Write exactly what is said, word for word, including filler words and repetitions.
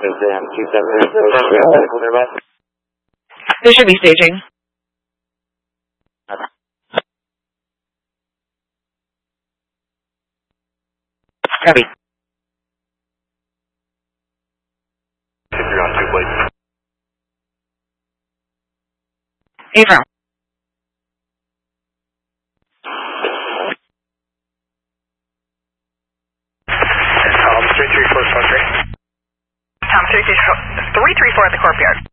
They should be staging. Copy. You're on two, please. Affirm. Tom three three four four three. Tom three three four at the courtyard.